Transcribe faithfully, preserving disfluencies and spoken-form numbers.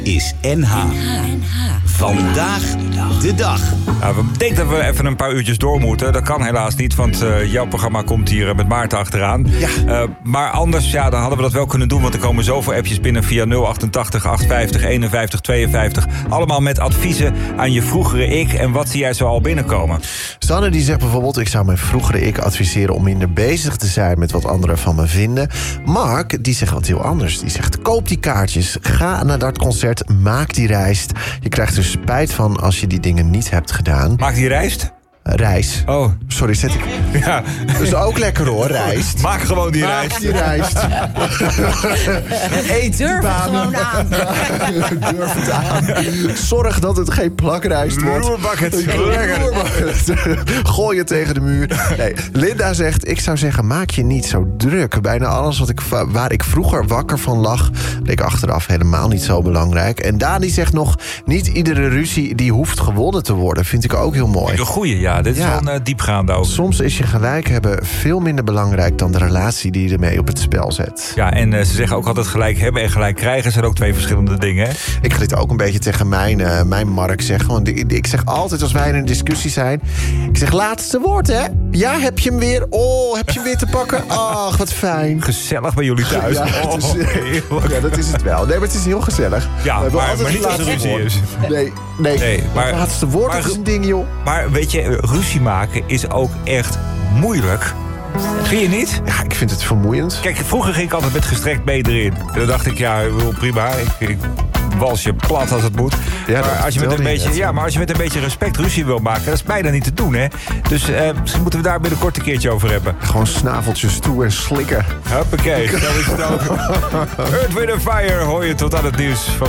is N H. N H. Vandaag de dag. Nou, we denken dat we even een paar uurtjes door moeten. Dat kan helaas niet, want uh, jouw programma komt hier met Maarten achteraan. Ja. Uh, maar anders, ja, dan hadden we dat wel kunnen doen... want er komen zoveel appjes binnen via nul achtentachtig achtenvijftig eenenvijftig tweeënvijftig. Allemaal met adviezen aan je vroegere ik. En wat zie jij zo al binnenkomen? Sanne die zegt bijvoorbeeld... ik zou mijn vroegere ik adviseren om minder bezig te zijn... met wat anderen van me vinden. Mark, die zegt wat heel anders. Die zegt, koop die kaartjes, ga naar dat concert, maak die rijst. Je krijgt er spijt van als je die dingen niet hebt gedaan. Maak die rijst? Uh, rijst. Oh. Sorry, zet ik... Ja. Dat is ook lekker hoor, rijst. Maak gewoon die Maak rijst. die rijst. Eet die Durf het baan. gewoon aan. Durf het aan. Zorg dat het geen plakrijst wordt. Roerbak het. Roerbak het. Gooi je tegen de muur. Nee, Linda zegt, ik zou zeggen, maak je niet zo druk. Bijna alles wat ik, waar ik vroeger wakker van lag... bleek achteraf helemaal niet zo belangrijk. En Dani zegt nog, niet iedere ruzie die hoeft gewonnen te worden. Vind ik ook heel mooi. Een goeie, ja. Dit is Ja. wel een uh, diepgaande ook. Soms is je gelijk hebben veel minder belangrijk... dan de relatie die je ermee op het spel zet. Ja, en uh, ze zeggen ook altijd gelijk hebben en gelijk krijgen... zijn ook twee verschillende dingen, hè? Ik ga dit ook een beetje tegen mijn, uh, mijn Mark zeggen. Want ik, ik zeg altijd als wij in een discussie zijn... ik zeg laatste woord, hè? Ja, heb je hem weer? Oh, heb je hem weer te pakken? Ach, wat fijn. Gezellig bij jullie thuis. Ja, Oh, het is, heerlijk. ja, dat is het wel. Nee, maar het is heel gezellig. Ja, We hebben maar- altijd maar niet het als er laatste ruzie woord. is. Nee, nee. Nee, maar- het laatste woord maar- dat is een ding, joh. Maar weet je, ruzie maken is ook echt moeilijk. Vind je niet? Ja, ik vind het vermoeiend. Kijk, vroeger ging ik altijd met gestrekt been erin. En dan dacht ik, ja, wel prima. Ik, ik wals je plat als het moet. Ja, dat maar, als je met een vertelde je beetje, net. ja, maar als je met een beetje respect ruzie wil maken... dat is bijna niet te doen, hè? Dus uh, misschien moeten we daar binnenkort een keertje over hebben. Gewoon snaveltjes toe en slikken. Hoppakee, zo is het ook. Earth, Wind and Fire hoor je tot aan het nieuws van